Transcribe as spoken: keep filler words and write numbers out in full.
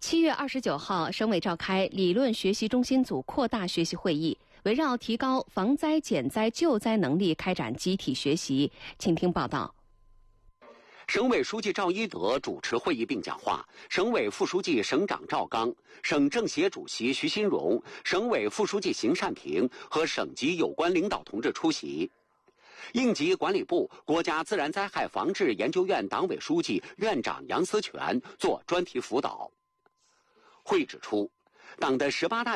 七月二十九号，省委召开理论学习中心组扩大学习会议，围绕提高防灾减灾救灾能力开展集体学习。请听报道。 省委书记赵一德主持会议并讲话，省委副书记、省长赵刚、省政协主席徐新荣、省委副书记邢善平和省级有关领导同志出席。应急管理部国家自然灾害防治研究院党委书记、院长杨思全做专题辅导。会指出，党的十八大